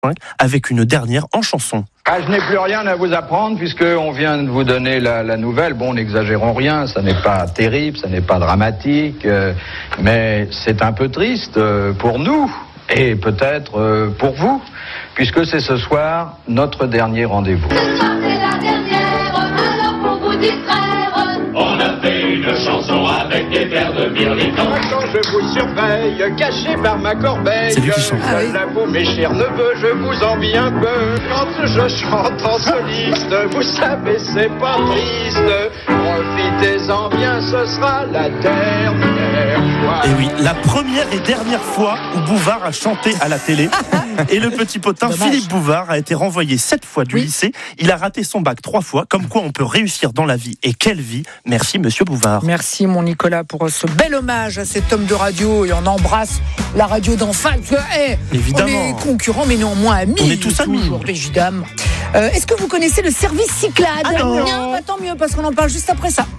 avec une dernière en chanson. Je n'ai plus rien à vous apprendre puisqu'on vient de vous donner la nouvelle. Bon, n'exagérons rien, ça n'est pas terrible, ça n'est pas dramatique, mais c'est un peu triste pour nous et peut-être pour vous, puisque c'est ce soir notre dernier rendez-vous. Ce soir c'est la dernière, alors pour vous distraire, on a fait une chanson avec des vers de Mirliton. Quand je vous surveille, caché par ma corbeille, C'est lui qui chante. J'avoue, mes chers neveux, je vous envie un peu. Quand je chante en soliste, vous savez, c'est pas triste. Profitez-en bien, ce sera la dernière fois. Et oui, la première et dernière fois où Bouvard a chanté à la télé. Et le petit potin Philippe Bouvard a été renvoyé 7 fois du lycée. Il a raté son bac 3 fois. Comme quoi on peut réussir dans la vie. Et quelle vie. Merci monsieur Bouvard. Merci mon Nicolas pour ce bel hommage à cet homme de radio. Et on embrasse la radio d'en face. Évidemment. On est concurrents mais néanmoins amis. On est tous amis. Toujours, évidemment. Est-ce que vous connaissez le service Cyclade? Non, tant mieux parce qu'on en parle juste après ça.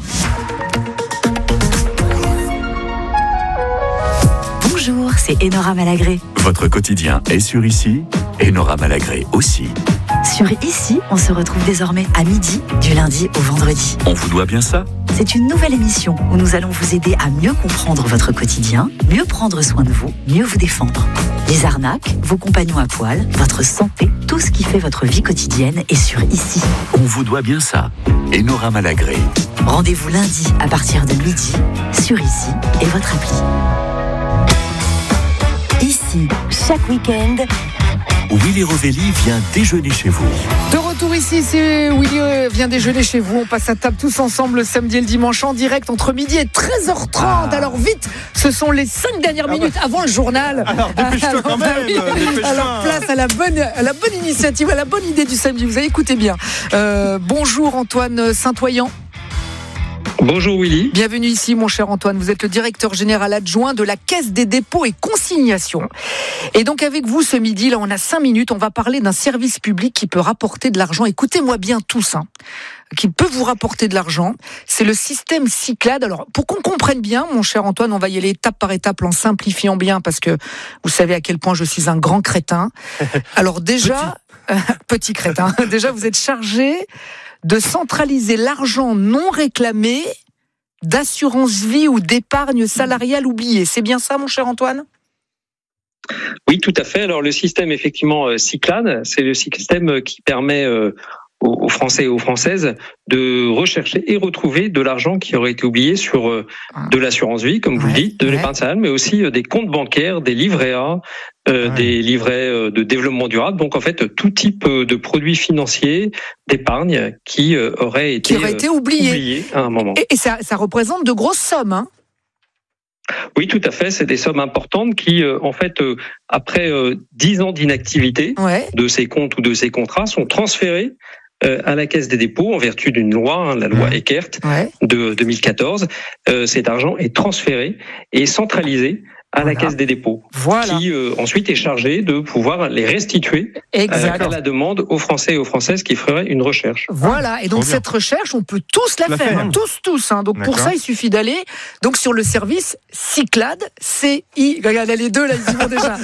Bonjour, c'est Enora Malagré. Votre quotidien est sur Ici, Enora Malagré aussi. Sur Ici, on se retrouve désormais à midi, du lundi au vendredi. On vous doit bien ça? C'est une nouvelle émission où nous allons vous aider à mieux comprendre votre quotidien, mieux prendre soin de vous, mieux vous défendre. Les arnaques, vos compagnons à poil, votre santé, tout ce qui fait votre vie quotidienne est sur Ici. On vous doit bien ça. Enora Malagré. Rendez-vous lundi à partir de midi, sur Ici et votre appli. Ici, chaque week-end, Willy Rovelli vient déjeuner chez vous. De retour ici, c'est Willy vient déjeuner chez vous. On passe à table tous ensemble le samedi et le dimanche en direct entre midi et 13h30. Alors vite, ce sont les 5 dernières minutes avant le journal. Alors dépêche-toi quand même. Dépêche-toi. Alors place à la bonne initiative, à la bonne idée du samedi. Vous avez écouté bien. Bonjour Antoine Saint-Oyen. Bonjour Willy. Bienvenue ici mon cher Antoine, vous êtes le directeur général adjoint de la Caisse des dépôts et consignations. Et donc avec vous ce midi, là on a 5 minutes, on va parler d'un service public qui peut rapporter de l'argent. Écoutez-moi bien tous, qui peut vous rapporter de l'argent. C'est le système Cyclade. Alors pour qu'on comprenne bien mon cher Antoine, on va y aller étape par étape en simplifiant bien parce que vous savez à quel point je suis un grand crétin. Alors déjà, petit crétin, déjà vous êtes chargé de centraliser l'argent non réclamé d'assurance vie ou d'épargne salariale oubliée. C'est bien ça, mon cher Antoine ? Oui, tout à fait. Alors, le système, effectivement, Cyclade, c'est le système qui permet aux Français et aux Françaises de rechercher et retrouver de l'argent qui aurait été oublié sur de l'assurance vie, comme vous le dites, de l'épargne salariale, mais aussi des comptes bancaires, des livrets A, des livrets de développement durable. Donc, en fait, tout type de produits financiers, d'épargne qui auraient été oubliés à un moment. Et ça représente de grosses sommes, hein ? Oui, tout à fait. C'est des sommes importantes qui, en fait, après 10 ans d'inactivité de ces comptes ou de ces contrats, sont transférés à la Caisse des dépôts en vertu d'une loi, la loi Eckert de 2014. Cet argent est transféré et centralisé à la Caisse des dépôts, qui ensuite est chargée de pouvoir les restituer à la demande aux Français et aux Françaises qui feraient une recherche. Voilà, et donc cette recherche, on peut tous la faire, tous. Donc pour ça, il suffit d'aller donc sur le service Cyclade, regardez les deux là, ils y vont déjà,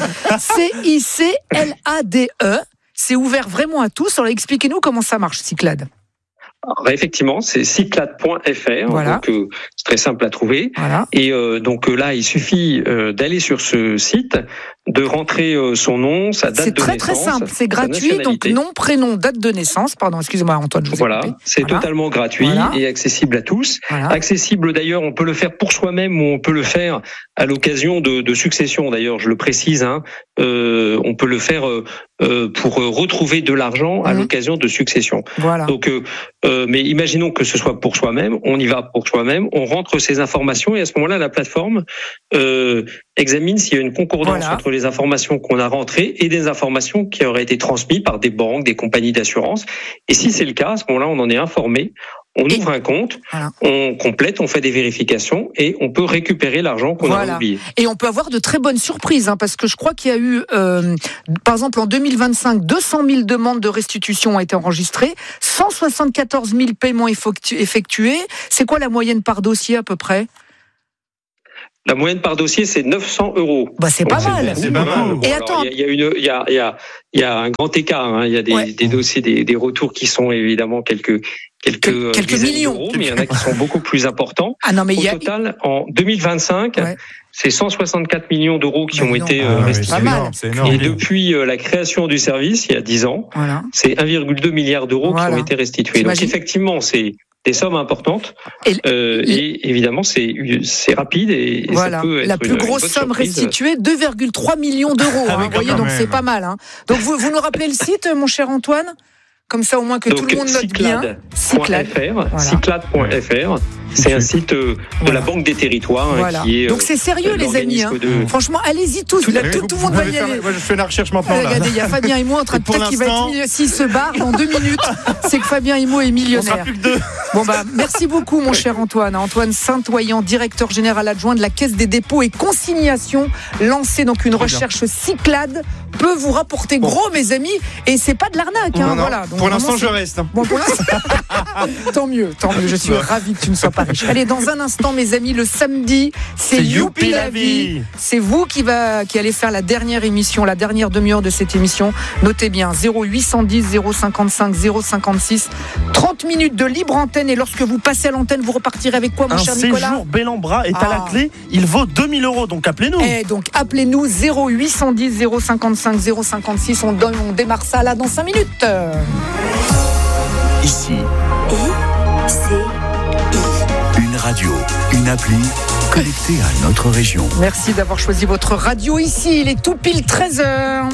CICLADE. C'est ouvert vraiment à tous. Alors expliquez-nous comment ça marche, Cyclade. Alors, effectivement, c'est cyclade.fr, donc c'est très simple à trouver. Et donc là, il suffit d'aller sur ce site, de rentrer son nom, sa date de naissance. C'est très simple, c'est gratuit, donc nom, prénom, date de naissance. Pardon, excusez-moi Antoine, je vous ai coupé. C'est totalement gratuit et accessible à tous. Accessible d'ailleurs, on peut le faire pour soi-même ou on peut le faire à l'occasion de succession. D'ailleurs, je le précise, on peut le faire pour retrouver de l'argent à l'occasion de succession. Donc, mais imaginons que ce soit pour soi-même, on y va pour soi-même, on rentre ces informations et à ce moment-là, la plateforme examine s'il y a une concordance entre les informations qu'on a rentrées et des informations qui auraient été transmises par des banques, des compagnies d'assurance. Et si c'est le cas, à ce moment-là, on en est informé. On ouvre un compte, on complète, on fait des vérifications et on peut récupérer l'argent qu'on a oublié. Et on peut avoir de très bonnes surprises, parce que je crois qu'il y a eu, par exemple en 2025, 200 000 demandes de restitution ont été enregistrées, 174 000 paiements effectués. C'est quoi la moyenne par dossier à peu près ? La moyenne par dossier, c'est 900 €. Bah, c'est pas mal. C'est pas mal. Et Alors, attends. il y a un grand écart, hein. Il y a des dossiers, des retours qui sont évidemment quelques millions d'euros, mais il y en a qui sont beaucoup plus importants. Ah non, mais Au total, en 2025, c'est 164 millions d'euros qui ont été restitués. C'est énorme. Et depuis la création du service, il y a 10 ans, c'est 1,2 milliard d'euros qui ont été restitués. Donc effectivement, c'est des sommes importantes et évidemment c'est rapide et ça peut être la plus grosse somme restituée, 2,3 millions d'euros. Vous voyez, donc c'est pas mal. Hein. Donc vous nous rappelez le site, mon cher Antoine ? Comme ça, au moins que tout le monde note bien. Cyclade.fr. C'est un site de la Banque des Territoires qui est. Donc c'est sérieux, les amis. Hein. Franchement, allez-y tous. Tout le monde va y aller. Moi, je fais la recherche maintenant. Regardez, il y a Fabien Immo en train de peut-être qu'il va être. S'il se barre dans 2 minutes, c'est que Fabien Immo est millionnaire. On sera plus que 2. Bon merci beaucoup, mon cher Antoine. Antoine Saint-Oyen, directeur général adjoint de la Caisse des dépôts et consignations, lancé donc une recherche Cyclade peut vous rapporter gros, mes amis. Et c'est pas de l'arnaque. Hein, voilà. Donc, pour l'instant, je reste. Bon, pour l'instant. Tant mieux. Je suis ravi que tu ne sois pas riche. Allez, dans un instant, mes amis, le samedi, c'est Youpi la vie. C'est vous qui allez faire la dernière émission, la dernière demi-heure de cette émission. Notez bien, 0810 055 056. 30 minutes de libre antenne. Et lorsque vous passez à l'antenne, vous repartirez avec quoi, mon cher Nicolas ? Un séjour Bel-en-Bras est à la clé. Il vaut 2000 €. Donc appelez-nous. Donc appelez-nous 0810 055 056. On démarre ça là dans 5 minutes. Ici. Une radio, une appli connectée à notre région. Merci d'avoir choisi votre radio ici. Il est tout pile 13h.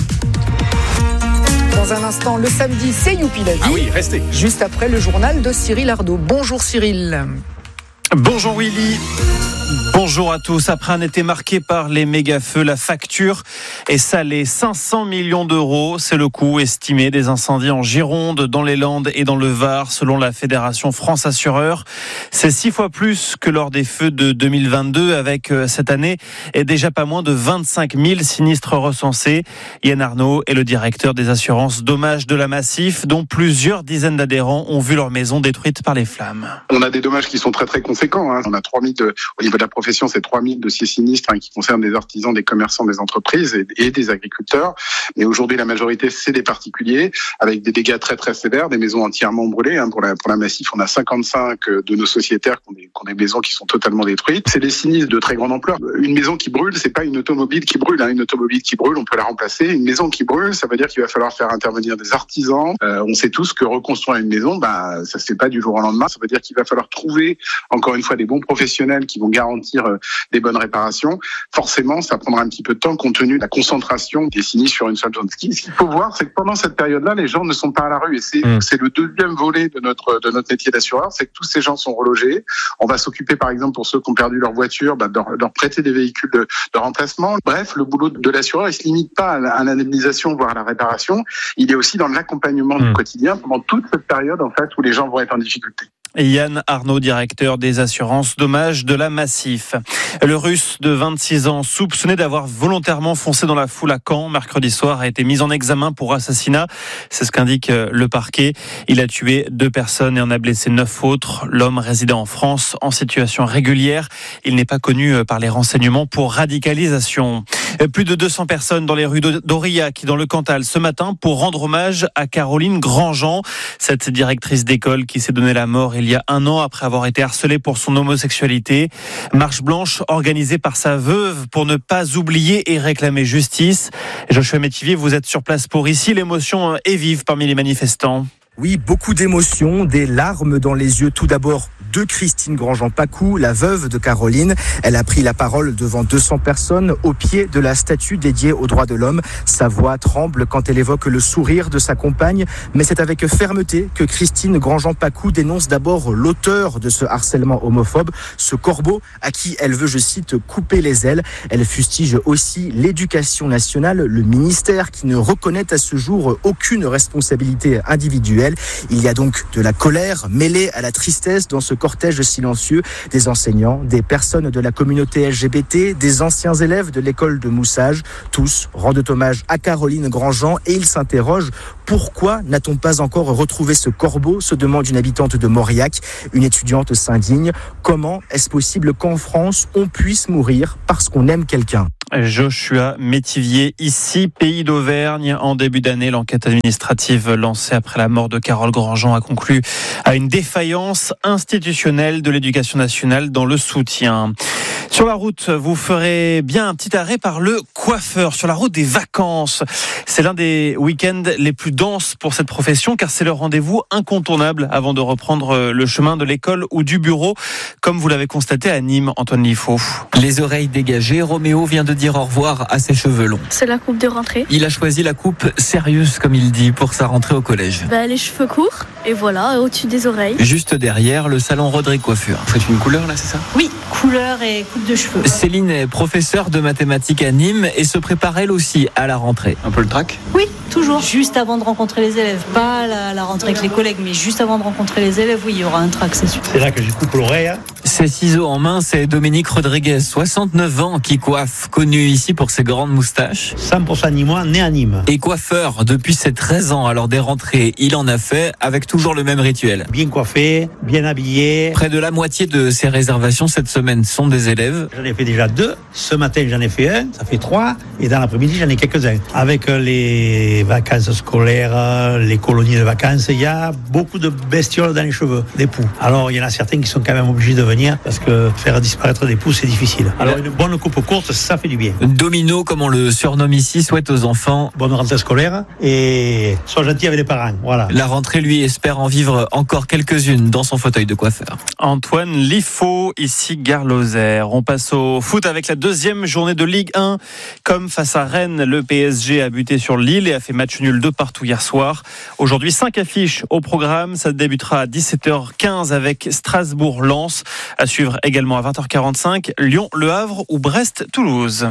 Dans un instant, le samedi, c'est Youpi la vie. Ah oui, restez. Juste après le journal de Cyril Ardo. Bonjour Cyril. Bonjour Willy. Bonjour à tous. Après un été marqué par les méga-feux, la facture est salée. 500 millions d'euros, c'est le coût estimé des incendies en Gironde, dans les Landes et dans le Var, selon la Fédération France Assureurs. C'est 6 fois plus que lors des feux de 2022, avec cette année et déjà pas moins de 25 000 sinistres recensés. Yann Arnaud est le directeur des assurances dommages de la Massif, dont plusieurs dizaines d'adhérents ont vu leur maison détruite par les flammes. On a des dommages qui sont très très conséquents. On a 3000 au niveau de la profession, c'est 3000 dossiers sinistres qui concernent des artisans, des commerçants, des entreprises et des agriculteurs. Mais aujourd'hui, la majorité, c'est des particuliers avec des dégâts très très sévères, des maisons entièrement brûlées. Pour la Massif, on a 55 de nos sociétaires qui ont des maisons qui sont totalement détruites. C'est des sinistres de très grande ampleur. Une maison qui brûle, c'est pas une automobile qui brûle. Une automobile qui brûle, on peut la remplacer. Une maison qui brûle, ça veut dire qu'il va falloir faire intervenir des artisans. On sait tous que reconstruire une maison, ça se fait pas du jour au lendemain. Ça veut dire qu'il va falloir trouver, encore une fois, des bons professionnels qui vont garantir des bonnes réparations. Forcément, ça prendra un petit peu de temps compte tenu de la concentration des sinistres sur une seule zone. Ce qu'il faut voir, c'est que pendant cette période-là, les gens ne sont pas à la rue. Et c'est le deuxième volet de notre métier d'assureur, c'est que tous ces gens sont relogés. On va s'occuper, par exemple, pour ceux qui ont perdu leur voiture, de leur prêter des véhicules de remplacement. Bref, le boulot de l'assureur, il se limite pas à l'indemnisation, voire à la réparation. Il est aussi dans l'accompagnement du quotidien pendant toute cette période, en fait, où les gens vont être en difficulté. Yann Arnaud, directeur des assurances dommages de la Massif. Le Russe de 26 ans, soupçonné d'avoir volontairement foncé dans la foule à Caen mercredi soir, a été mis en examen pour assassinat. C'est ce qu'indique le parquet. Il a tué 2 personnes et en a blessé 9 autres. L'homme résidait en France en situation régulière. Il n'est pas connu par les renseignements pour radicalisation. Plus de 200 personnes dans les rues d'Aurillac, dans le Cantal, ce matin pour rendre hommage à Caroline Grandjean, cette directrice d'école qui s'est donné la mort il y a 1 an après avoir été harcelée pour son homosexualité. Marche blanche organisée par sa veuve pour ne pas oublier et réclamer justice. Joshua Métivier, vous êtes sur place pour ici. L'émotion est vive parmi les manifestants. Oui, beaucoup d'émotions, des larmes dans les yeux. Tout d'abord de Christine Grandjean-Pacou, la veuve de Caroline. Elle a pris la parole devant 200 personnes au pied de la statue dédiée aux droits de l'homme. Sa voix tremble quand elle évoque le sourire de sa compagne, mais c'est avec fermeté que Christine Grandjean-Pacou dénonce d'abord l'auteur de ce harcèlement homophobe, ce corbeau à qui elle veut, je cite, couper les ailes. Elle fustige aussi l'éducation nationale, le ministère qui ne reconnaît à ce jour aucune responsabilité individuelle. Il y a donc de la colère mêlée à la tristesse dans ce cortège silencieux, des enseignants, des personnes de la communauté LGBT, des anciens élèves de l'école de Moussage. Tous rendent hommage à Caroline Grandjean et ils s'interrogent Pourquoi n'a-t-on pas encore retrouvé ce corbeau, se demande une habitante de Mauriac. Une étudiante s'indigne. Comment est-ce possible qu'en France, on puisse mourir parce qu'on aime quelqu'un ? Joshua Métivier, ici, pays d'Auvergne. En début d'année, l'enquête administrative lancée après la mort de Carole Grandjean a conclu à une défaillance institutionnelle de l'éducation nationale dans le soutien. Sur la route, vous ferez bien un petit arrêt par le coiffeur, sur la route des vacances. C'est l'un des week-ends les plus denses pour cette profession, car c'est le rendez-vous incontournable avant de reprendre le chemin de l'école ou du bureau, comme vous l'avez constaté à Nîmes, Antoine Liffaut. Les oreilles dégagées, Roméo vient de dire au revoir à ses cheveux longs. C'est la coupe de rentrée. Il a choisi la coupe sérieuse, comme il dit, pour sa rentrée au collège. Les cheveux courts, et voilà, au-dessus des oreilles. Juste derrière, le salon Rodrigue Coiffure. Vous faites une couleur là, c'est ça ? Oui, couleur et coupe de cheveux. Céline est professeure de mathématiques à Nîmes et se prépare elle aussi à la rentrée. Un peu le trac ? Oui, toujours. Juste avant de rencontrer les élèves. Pas la rentrée avec les collègues, mais juste avant de rencontrer les élèves, oui, il y aura un trac, c'est sûr. C'est là que je coupe l'oreille. Ses ciseaux en main, c'est Dominique Rodriguez, 69 ans, qui coiffe, connu ici pour ses grandes moustaches. 100% nîmois, né à Nîmes. Et coiffeur depuis ses 13 ans, alors des rentrées, il en a fait avec toujours le même rituel. Bien coiffé, bien habillé. Près de la moitié de ses réservations cette semaine sont des élèves. J'en ai fait déjà 2. Ce matin, j'en ai fait 1. Ça fait 3. Et dans l'après-midi, j'en ai quelques-uns. Avec les vacances scolaires, les colonies de vacances, il y a beaucoup de bestioles dans les cheveux, des poux. Alors, il y en a certains qui sont quand même obligés de venir parce que faire disparaître des poux, c'est difficile. Alors, une bonne coupe courte, ça fait du bien. Domino, comme on le surnomme ici, souhaite aux enfants bonne rentrée scolaire et sois gentil avec les parents. Voilà. La rentrée, lui, espère en vivre encore quelques-unes dans son fauteuil de coiffeur. Antoine Liffaut, ici Gare Lozère. On passe au foot avec la deuxième journée de Ligue 1. Comme face à Rennes, le PSG a buté sur Lille et a fait match nul 2 partout hier soir. Aujourd'hui, 5 affiches au programme. Ça débutera à 17h15 avec Strasbourg-Lens. À suivre également à 20h45, Lyon-Le Havre ou Brest-Toulouse.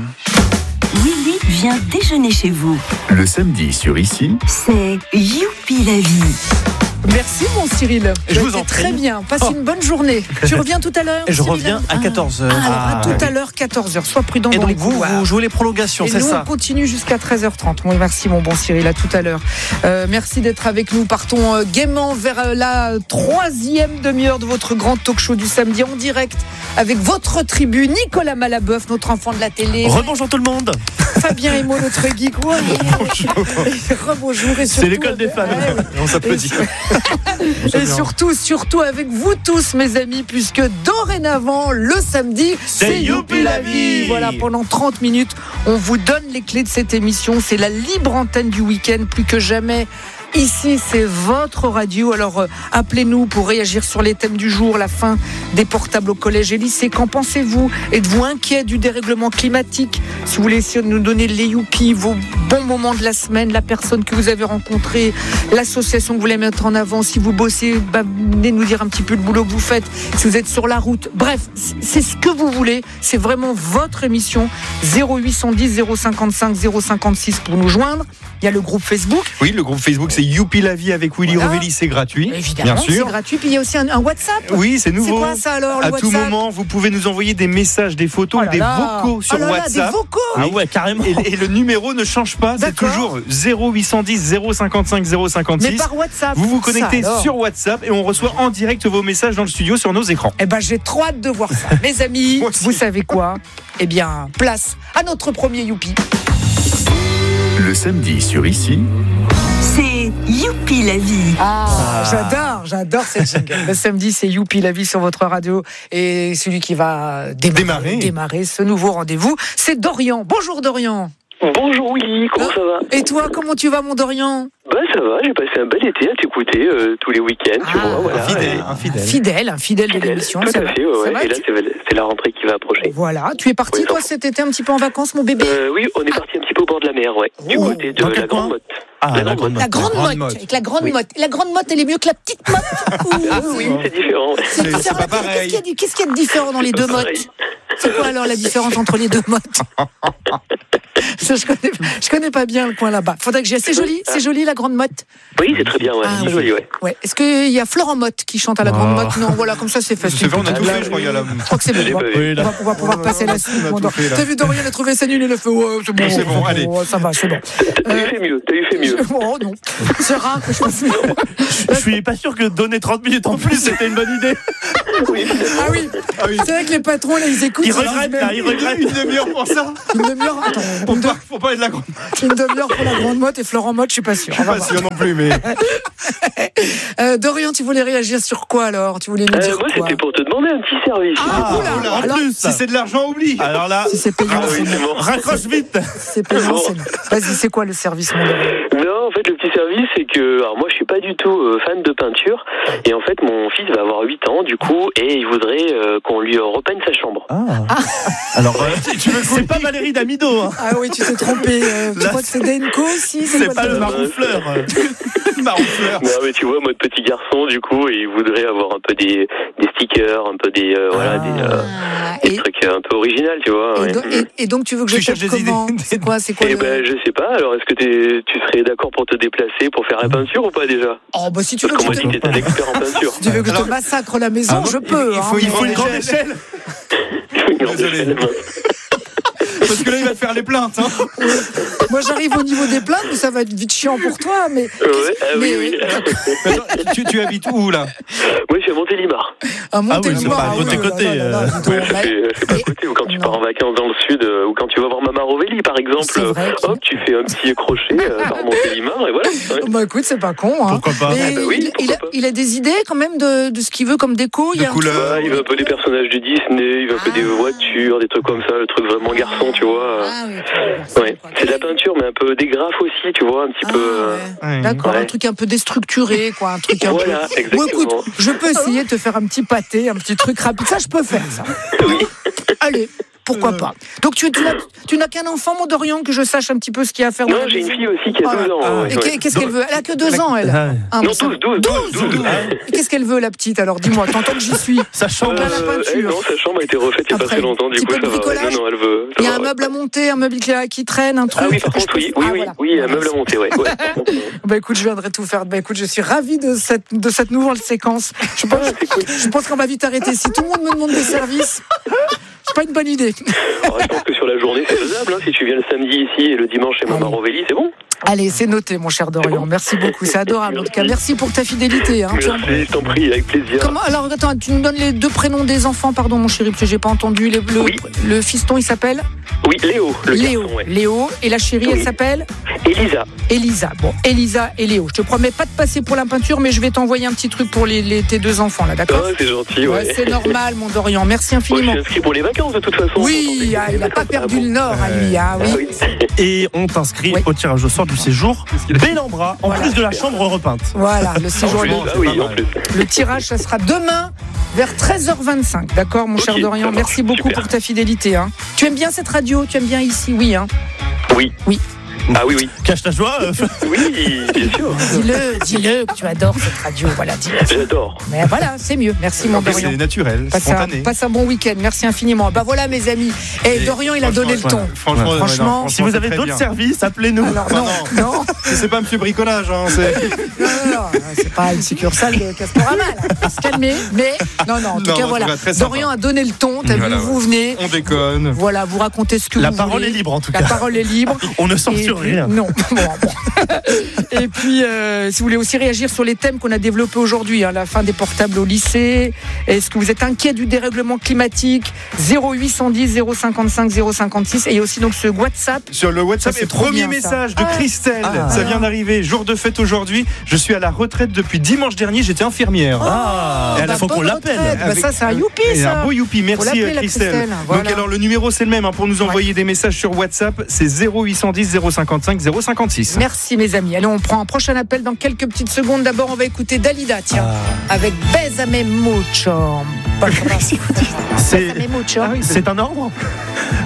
Willy vient déjeuner chez vous. Le samedi sur Ici, c'est Youpi la vie. Merci mon Cyril. Je vous en prie. Très bien. Passe une bonne journée. Tu reviens tout à l'heure? Je reviens à 14h. À tout à l'heure, 14h. Sois prudent dans les couloirs. Vous jouez les prolongations, c'est ça. Et nous, on continue jusqu'à 13h30. Oui, merci mon bon Cyril. À tout à l'heure. Merci d'être avec nous. Partons gaiement vers la 3e demi-heure de votre grand talk show du samedi en direct avec votre tribu, Nicolas Malabeuf, notre enfant de la télé. Rebonjour tout le monde. Fabien Emo, notre geek. Bonjour. Rebonjour. C'est l'école des fans. On s'applaudit. Et surtout avec vous tous mes amis, puisque dorénavant le samedi c'est Youpi la vie. Voilà, pendant 30 minutes on vous donne les clés de cette émission. C'est la libre antenne du week-end plus que jamais. Ici, c'est votre radio. Alors, appelez-nous pour réagir sur les thèmes du jour, la fin des portables au collège et lycée. Qu'en pensez-vous? Êtes-vous inquiet du dérèglement climatique? Si vous voulez essayer de nous donner les youpi, vos bons moments de la semaine, la personne que vous avez rencontrée, l'association que vous voulez mettre en avant, si vous bossez, venez nous dire un petit peu le boulot que vous faites, si vous êtes sur la route. Bref, c'est ce que vous voulez. C'est vraiment votre émission. 0810 055 056 pour nous joindre. Il y a le groupe Facebook. Oui, le groupe Facebook, c'est Youpi la vie avec Willy Rovelli, c'est gratuit. Évidemment, bien sûr. C'est gratuit. Puis il y a aussi un WhatsApp. Oui, c'est nouveau. C'est quoi ça alors, le à WhatsApp? tout moment, vous pouvez nous envoyer des messages, des photos ou des vocaux sur WhatsApp. Des vocaux. Ah ouais, carrément. Et le numéro ne change pas, D'accord. c'est toujours 0810 055 056. Mais par WhatsApp. Vous vous connectez Ça, sur WhatsApp et on reçoit en direct vos messages dans le studio sur nos écrans. Eh ben, j'ai trop hâte de voir ça. Mes amis, vous savez quoi? Eh bien, place à notre premier Youpi. le samedi sur Ici, c'est Youpi la vie. J'adore cette jingle. Le samedi, c'est Youpi la vie sur votre radio. Et celui qui va démarrer ce nouveau rendez-vous, c'est Dorian. Bonjour Dorian. Bonjour Willy, comment ça va? Et toi, comment tu vas mon Dorian? Ça va, j'ai passé un bel été à t'écouter tous les week-ends, tu vois. Voilà. Un fidèle de l'émission. Tout à fait, ouais. Et là, c'est la rentrée qui va approcher. Voilà, tu es parti toi cet été un petit peu en vacances, mon bébé? Oui, on est parti un petit peu au bord de la mer, ouais. Du côté de la Grande Motte. La grande motte. Avec la grande motte. La grande motte, elle est mieux que la petite motte. Oui, c'est différent. C'est pas pareil. Qu'est-ce qu'il y a de différent dans les deux mottes? C'est quoi alors la différence entre les deux mottes? Je connais pas bien le coin là-bas. Faudrait que j'y aille. C'est joli la Grande Motte. Oui, c'est très bien, ouais. Très joli, ouais. Ouais. Est-ce qu'il y a Florent Motte qui chante à la Grande Motte? Non, voilà, comme ça c'est facile. C'est vrai, on a tout fait, je crois. Je crois que c'est bon. On va pouvoir passer la suite. T'as vu Dorian a trouvé sa nulle, il a fait c'est bon. C'est bon, allez. Ça va, c'est bon. T'as eu fait mieux. Oh non, c'est rare que je fasse mieux. Je suis pas sûr que donner 30 minutes en plus c'était une bonne idée. Ah oui. C'est vrai que les patrons là ils écoutent. Ils regrettent une demi-heure pour ça. Une demi-heure, attends. Faut pas être la grande. Une demi-heure pour la Grande Motte et Florent Motte, je suis pas sûr. Je suis pas sûr non plus, mais. Dorian, tu voulais réagir sur quoi alors? Tu voulais nous dire moi, quoi? c'était pour te demander un petit service. En plus, si c'est de l'argent, oublie. Alors là, si c'est payant, c'est bon. Raccroche vite. C'est payant, c'est bon. Vas-y, c'est quoi le service, mon Dorian? Non, en fait, le petit service, c'est que, alors moi, je suis pas du tout fan de peinture, et en fait, mon fils va avoir 8 ans, du coup, et il voudrait qu'on lui repeigne sa chambre. Alors, tu veux c'est pas Valérie Damido. Hein. Ah oui, tu t'es trompé. Tu crois que c'est Denko aussi? C'est pas le Maroufleur. Maroufleur. Non, mais tu vois, moi, de petit garçon, du coup, et il voudrait avoir un peu des stickers, un peu des trucs un peu originaux, tu vois. Et donc, tu veux que je cherche comment? C'est quoi je sais pas. Alors, est-ce que tu serais d'accord pour te déplacer pour faire la peinture ou pas déjà? Oh, bah si tu veux que je t'étais un expert en peinture. Si tu veux que je te massacre la maison, je peux. Il faut une grande échelle. Désolé. Parce que là, il va te faire les plaintes. Hein. Moi, j'arrive au niveau des plaintes, mais ça va être vite chiant pour toi. Mais oui. Attends, tu habites où, là? Moi, je suis à Montélimar. À Montélimar, c'est pas côté. C'est pas à côté. Ou quand tu pars en vacances dans le sud, ou quand tu vas voir Mama Rovelli, par exemple, hop, tu fais un petit crochet par Montélimar, et voilà. Bah écoute, c'est pas con. Hein. Pourquoi pas? Il a des idées quand même de ce qu'il veut comme déco. Il veut un peu des personnages du Disney, il veut un peu des voitures, des trucs comme ça, le truc vraiment garçon, tu vois. C'est de la peinture, mais un peu des graphes aussi, tu vois, un petit peu. D'accord, un truc un peu déstructuré, quoi, un truc un peu. Exactement. Bon, écoute, je peux essayer de te faire un petit pâté, un petit truc rapide. Ça, je peux faire ça. Oui. Allez. Pourquoi pas? Donc tu n'as qu'un enfant, mon Dorian, que je sache un petit peu ce qu'il y a à faire. Non, j'ai une fille aussi qui a 12 ans. Et qu'est-ce qu'elle veut? Elle a que 2 ans, elle. Non, 12. Et qu'est-ce qu'elle veut, la petite? Alors dis-moi, t'entends que j'y suis. Sa chambre à la peinture. Non, sa chambre a été refaite il n'y a pas très longtemps, du coup ça va. Non, elle veut. Il y a un meuble à monter, un meuble qui traîne, un truc. Ah oui, par contre, oui, un meuble à monter, ouais. Bah écoute, je viendrai tout faire. Bah écoute, je suis ravie de cette nouvelle séquence. Je pense qu'on va vite arrêter. Si tout le monde me demande des services, c'est pas une bonne idée. Alors, je pense que sur la journée, c'est faisable. Hein. Si tu viens le samedi ici et le dimanche chez Mama Rovelli, c'est bon. Allez, c'est noté, mon cher Dorian. Merci beaucoup, c'est adorable. En tout cas, merci pour ta fidélité. Hein. Merci, je t'en prie, avec plaisir. Alors, attends, tu nous donnes les 2 prénoms des enfants, pardon, mon chéri, parce que j'ai pas entendu. Le fiston, il s'appelle? Oui, Léo. Léo. Et la chérie, elle s'appelle? Elisa. Bon, Elisa et Léo. Je te promets pas de passer pour la peinture, mais je vais t'envoyer un petit truc pour tes 2 enfants, là, d'accord? C'est gentil, ouais. C'est normal, mon Dorian. Merci infiniment. Je suis inscrit pour les vacances, de toute façon. Oui, il n'a pas perdu le nord à lui. Oui. Et on t'inscrit au tirage au sort du séjour Bellambra, en plus de la chambre repeinte. Voilà, le séjour. Le tirage, ça sera demain vers 13h25. D'accord, mon cher Dorian? Merci beaucoup pour ta fidélité. Hein. Tu aimes bien cette radio? Tu aimes bien ici? Oui. Hein. Oui. Ah oui. Cache ta joie. Oui, bien sûr. Dis-le que tu adores cette radio. Voilà, dis-le. J'adore. Mais voilà, c'est mieux. Merci, mon Dorian. C'est naturel, spontané. Passe un bon week-end. Merci infiniment. Bah voilà, mes amis. Et Dorian, il a donné le ton. Franchement, si vous avez d'autres services, appelez-nous. Alors, non. C'est pas Monsieur Bricolage. Hein, non, c'est pas une succursale de Castorama. On va se calmer. Mais non, en tout cas, voilà. Dorian a donné le ton. T'as vu, vous venez. On déconne. Voilà, vous racontez ce que vous voulez. La parole est libre, en tout cas. La parole est libre. On ne censure rien. Non. Et puis, si vous voulez aussi réagir sur les thèmes qu'on a développés aujourd'hui, la fin des portables au lycée, est-ce que vous êtes inquiet du dérèglement climatique? 0810 055 056. Et il y a aussi donc ce WhatsApp. Sur le WhatsApp, et premier message de Christelle. Ça vient d'arriver, jour de fête aujourd'hui. Je suis à la retraite depuis dimanche dernier, j'étais infirmière. Il faut qu'on l'appelle. Ça, c'est un youpi, ça. Un beau youpi, merci Christelle. Donc alors le numéro c'est le même pour nous envoyer des messages sur WhatsApp, c'est 0810 055 056. Merci mes amis. Allez, on prend un prochain appel dans quelques petites secondes. D'abord, on va écouter Dalida, avec Bésame mucho. C'est un ordre?